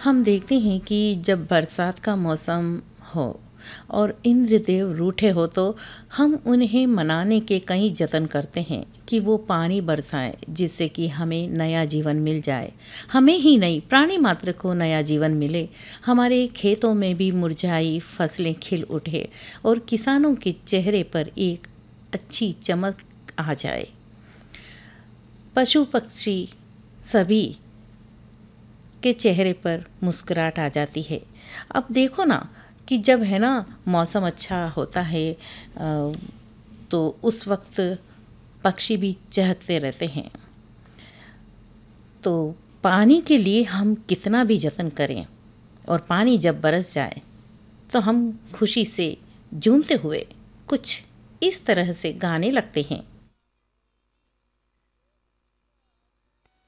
हम देखते हैं कि जब बरसात का मौसम हो और इंद्रदेव रूठे हो तो हम उन्हें मनाने के कई जतन करते हैं कि वो पानी बरसाएं जिससे कि हमें नया जीवन मिल जाए। हमें ही नहीं, प्राणी मात्र को नया जीवन मिले, हमारे खेतों में भी मुरझाई फसलें खिल उठे और किसानों के चेहरे पर एक अच्छी चमक आ जाए। पशु पक्षी सभी के चेहरे पर मुस्कुराहट आ जाती है। अब देखो ना कि जब है ना मौसम अच्छा होता है तो उस वक्त पक्षी भी चहकते रहते हैं। तो पानी के लिए हम कितना भी जतन करें और पानी जब बरस जाए तो हम खुशी से झूमते हुए कुछ इस तरह से गाने लगते हैं।